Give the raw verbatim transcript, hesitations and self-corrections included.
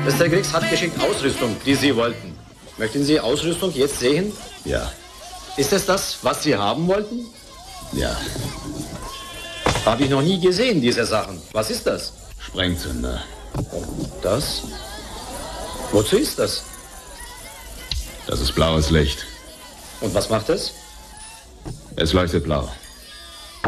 Mister Griggs hat geschickt Ausrüstung, die Sie wollten. Möchten Sie Ausrüstung jetzt sehen? Ja. Ist es das, was Sie haben wollten? Ja. Habe ich noch nie gesehen, diese Sachen. Was ist das? Sprengzünder. Das? Wozu ist das? Das ist blaues Licht. Und was macht es? Es leuchtet blau.